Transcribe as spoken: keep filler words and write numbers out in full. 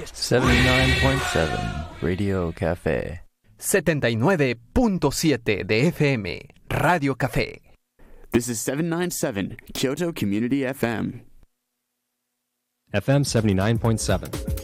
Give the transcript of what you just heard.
setenta y nueve punto siete Radio Café. setenta y nueve punto siete de F M, Radio Café. This is seven ninety-seven Kyoto Community F M. F M seventy-nine point seven.